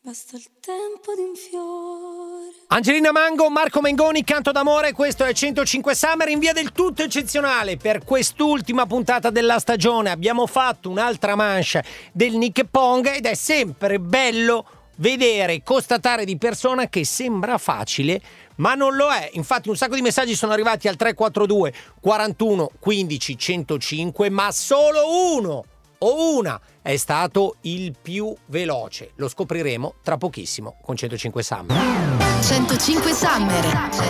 Basta il tempo di un fiore. Angelina Mango, Marco Mengoni, Canto d'amore. Questo è 105 Summer in via del tutto eccezionale. Per quest'ultima puntata della stagione abbiamo fatto un'altra manche del Nick Pong ed è sempre bello vedere, constatare di persona che sembra facile, ma non lo è. Infatti un sacco di messaggi sono arrivati al 342 41 15 105, ma solo uno o una è stato il più veloce. Lo scopriremo tra pochissimo con 105 Summer. 105 Summer.